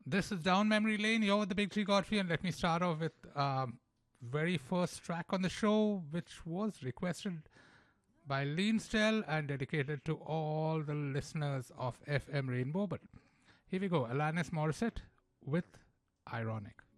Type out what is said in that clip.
This is Down Memory Lane. You're with the Big Tree Godfrey, and let me start off with very first track on the show, which was requested by Lean Stell and dedicated to all the listeners of FM Rainbow. But here we go, Alanis Morissette with Ironic.